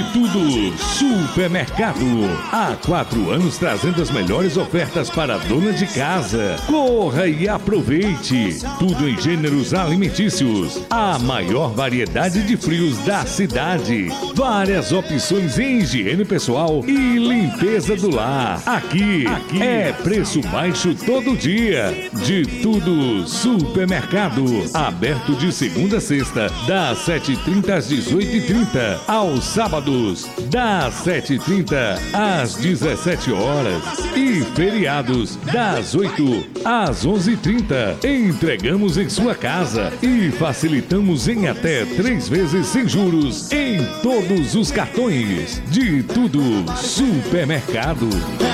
Tudo Supermercado. Há 4 anos trazendo as melhores ofertas para a dona de casa. Corra e aproveite. Tudo em gêneros alimentícios. A maior variedade de frios da cidade. Várias opções em higiene pessoal e limpeza do lar. Aqui é preço baixo todo dia. De Tudo Supermercado. Aberto de segunda a sexta, das 7h30 às 18h30. Aos sábados, das 7h30 às 17 horas. E feriados, das 8 às 11h30. Entregamos em sua casa e facilitamos em até 3 vezes sem juros em todos os cartões. De Tudo Supermercado.